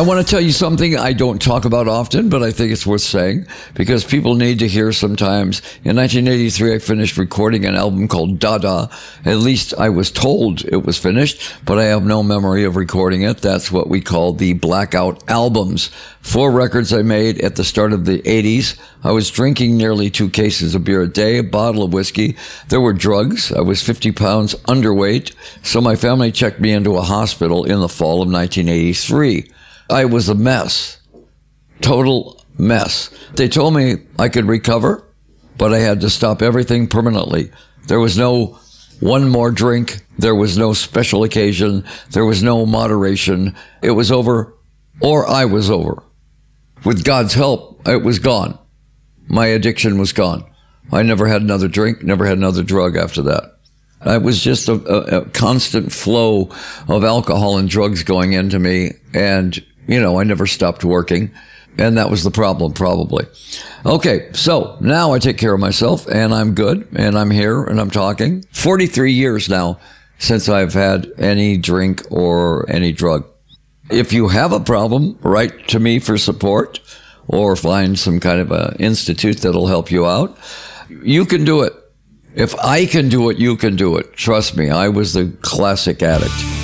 want to tell you something I don't talk about often, but I think it's worth saying because people need to hear sometimes. In 1983, I finished recording an album called Dada. At least I was told it was finished, but I have no memory of recording it. That's what we call the blackout albums. 4 records I made at the start of the 80s. I was drinking nearly 2 cases of beer a day, a bottle of whiskey. There were drugs. I was 50 pounds underweight, so my family checked me into a hospital in the fall of 1983. I was a mess. Total mess. They told me I could recover, but I had to stop everything permanently. There was no one more drink. There was no special occasion. There was no moderation. It was over, or I was over. With God's help, it was gone. My addiction was gone. I never had another drink, never had another drug after that. I was just a constant flow of alcohol and drugs going into me, and I never stopped working, and that was the problem, probably. Okay, so now I take care of myself, and I'm good, and I'm here, and I'm talking. 43 years now since I've had any drink or any drug. If you have a problem, write to me for support, or find some kind of an institute that'll help you out. You can do it. If I can do it, you can do it. Trust me, I was the classic addict.